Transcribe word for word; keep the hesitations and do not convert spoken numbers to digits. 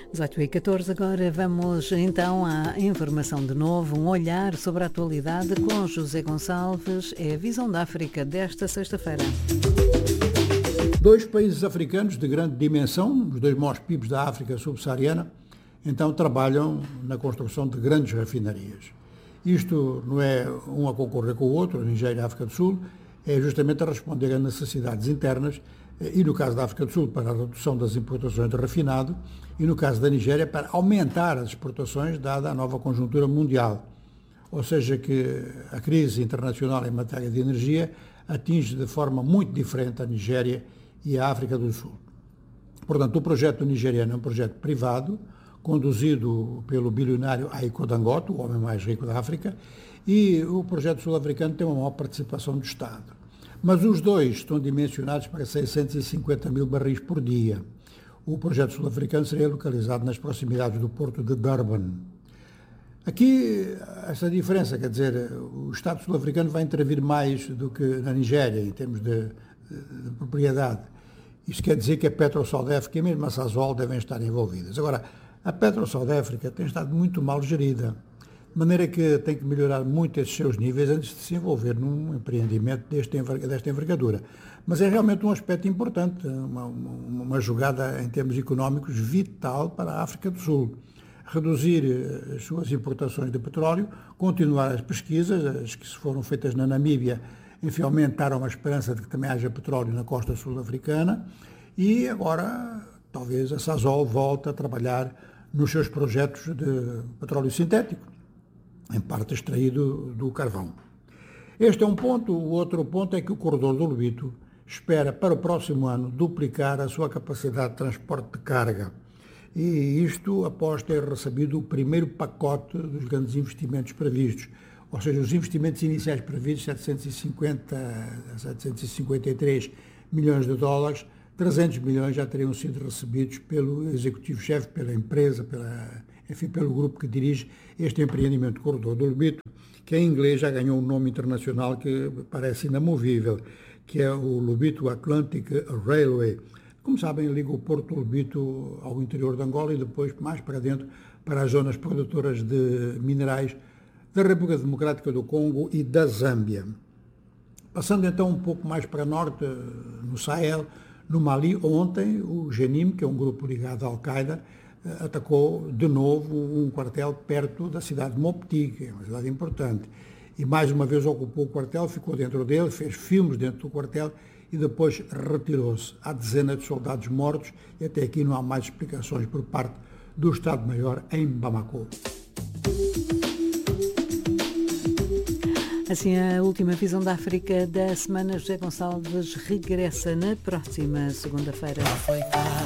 dezoito e catorze, agora vamos então à informação de novo, um olhar sobre a atualidade com José Gonçalves, é a Visão da África desta sexta-feira. Dois países africanos de grande dimensão, os dois maiores P I Bs da África subsaariana, então trabalham na construção de grandes refinarias. Isto não é um a concorrer com o outro, a Nigéria e a África do Sul, é justamente a responder a necessidades internas, e no caso da África do Sul para a redução das importações de refinado, e no caso da Nigéria para aumentar as exportações dada a nova conjuntura mundial. Ou seja que a crise internacional em matéria de energia atinge de forma muito diferente a Nigéria e a África do Sul. Portanto, o projeto nigeriano é um projeto privado, conduzido pelo bilionário Aliko Dangote, o homem mais rico da África, e o projeto sul-africano tem uma maior participação do Estado. Mas os dois estão dimensionados para seiscentos e cinquenta mil barris por dia. O projeto sul-africano seria localizado nas proximidades do porto de Durban. Aqui, essa diferença, quer dizer, o Estado sul-africano vai intervir mais do que na Nigéria, em termos de, de, de propriedade. Isso quer dizer que a PetroSouth Africa e mesmo a Sasol devem estar envolvidas. Agora, a PetroSouth Africa tem estado muito mal gerida, de maneira que tem que melhorar muito esses seus níveis antes de se envolver num empreendimento deste, desta envergadura. Mas é realmente um aspecto importante, uma, uma, uma jogada em termos económicos vital para a África do Sul. Reduzir as suas importações de petróleo, continuar as pesquisas, as que foram feitas na Namíbia, enfim, aumentaram a esperança de que também haja petróleo na costa sul-africana, e agora talvez a Sasol volte a trabalhar nos seus projetos de petróleo sintético, em parte extraído do carvão. Este é um ponto. O outro ponto é que o corredor do Lobito espera para o próximo ano duplicar a sua capacidade de transporte de carga. E isto após ter recebido o primeiro pacote dos grandes investimentos previstos, ou seja, os investimentos iniciais previstos, setecentos e cinquenta, setecentos e cinquenta e três milhões de dólares, trezentos milhões já teriam sido recebidos pelo executivo-chefe, pela empresa, pela, enfim, pelo grupo que dirige este empreendimento Corredor do Lobito, que em inglês já ganhou um nome internacional que parece inamovível, que é o Lobito Atlantic Railway. Como sabem, liga o Porto do Lobito ao interior de Angola e depois mais para dentro, para as zonas produtoras de minerais da República Democrática do Congo e da Zâmbia. Passando então um pouco mais para norte, no Sahel, no Mali, ontem o Jenim, que é um grupo ligado à Al-Qaeda, atacou de novo um quartel perto da cidade de Mopti, que é uma cidade importante. E mais uma vez ocupou o quartel, ficou dentro dele, fez filmes dentro do quartel e depois retirou-se. Há dezenas de soldados mortos e até aqui não há mais explicações por parte do Estado-Maior em Bamako. Assim, a última Visão da África da semana. José Gonçalves regressa na próxima segunda-feira.